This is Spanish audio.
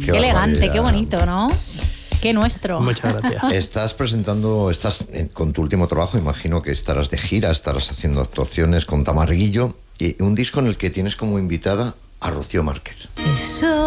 Qué elegante, qué bonito, ¿no? Qué nuestro. Muchas gracias. Estás con tu último trabajo, imagino que estarás de gira, estarás haciendo actuaciones con Tamarguillo, y un disco en el que tienes como invitada a Rocío Márquez. Eso